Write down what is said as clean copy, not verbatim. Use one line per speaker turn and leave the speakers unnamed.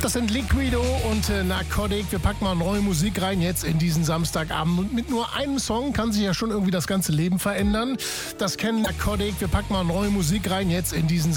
Das sind Liquido und Narcotic. Wir packen mal neue Musik rein jetzt in diesen Samstagabend. Und mit nur einem Song kann sich ja schon irgendwie das ganze Leben verändern. Das kennen Narcotic. Wir packen mal neue Musik rein jetzt in diesen